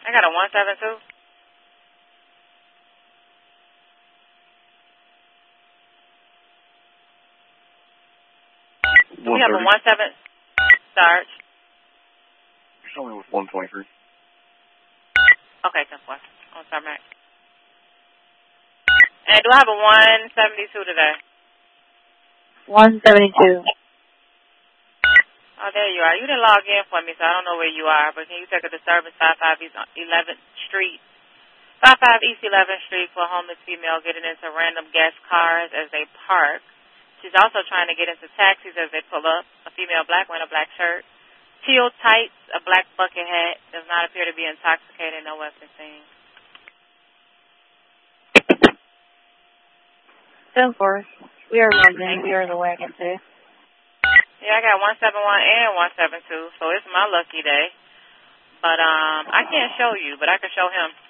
I got a 172. Do we have a 17 Sarge? Show me with 123. Okay, 10-4. On Tarmac. And do I have a 172 today? 172. Oh, there you are. You didn't log in for me, so I don't know where you are. But can you take a disturbance 55 East 11th Street, 55 East 11th Street for a homeless female getting into random guest cars as they park. She's also trying to get into taxis as they pull up. A female black wearing a black shirt, teal tights, a black bucket hat. Does not appear to be intoxicated. No weapon seen. 10-4. We are logging. We are the wagon too. Yeah, I got 171 and 172, so it's my lucky day. But I can't show you, but I can show him.